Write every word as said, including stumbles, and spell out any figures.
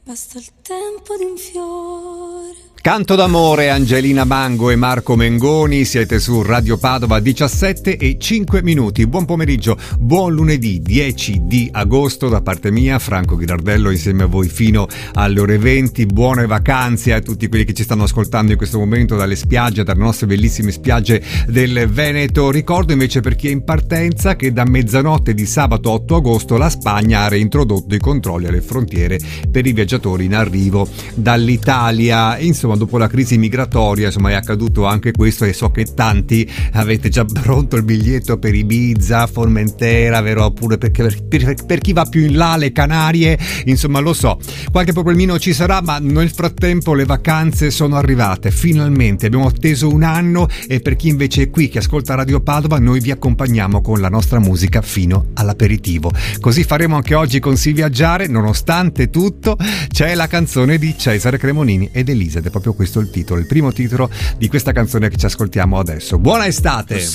basta il tempo di un fiore. Canto d'amore, Angelina Mango e Marco Mengoni, siete su Radio Padova, diciassette e cinque minuti. Buon pomeriggio, buon lunedì dieci di agosto da parte mia, Franco Ghirardello insieme a voi fino alle ore venti. Buone vacanze a tutti quelli che ci stanno ascoltando in questo momento dalle spiagge, dalle nostre bellissime spiagge del Veneto. Ricordo invece per chi è in partenza che da mezzanotte di sabato otto agosto la Spagna ha reintrodotto i controlli alle frontiere per i viaggiatori in arrivo dall'Italia. Insomma, dopo la crisi migratoria, insomma, è accaduto anche questo e so che tanti avete già pronto il biglietto per Ibiza, Formentera, vero? Oppure perché per, per, per chi va più in là, le Canarie, insomma, lo so, qualche problemino ci sarà, ma nel frattempo le vacanze sono arrivate, finalmente, abbiamo atteso un anno e per chi invece è qui che ascolta Radio Padova, noi vi accompagniamo con la nostra musica fino all'aperitivo. Così faremo anche oggi con Sì Viaggiare, nonostante tutto c'è la canzone di Cesare Cremonini ed Elisa, ed è proprio questo il titolo, il primo titolo di questa canzone che ci ascoltiamo adesso. Buona estate!